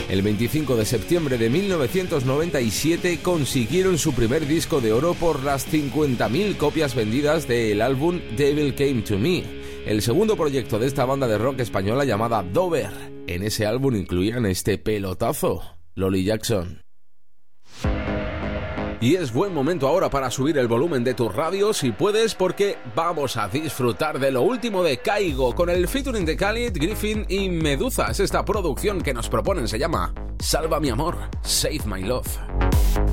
El 25 de septiembre de 1997 consiguieron su primer disco de oro por las 50.000 copias vendidas del álbum Devil Came to Me, el segundo proyecto de esta banda de rock española llamada Dover. En ese álbum incluían este pelotazo, Lolly Jackson. Y es buen momento ahora para subir el volumen de tu radio si puedes, porque vamos a disfrutar de lo último de Kygo con el featuring de Khalid, Griffin y Meduzas. Esta producción que nos proponen se llama Salva mi amor, Save my love.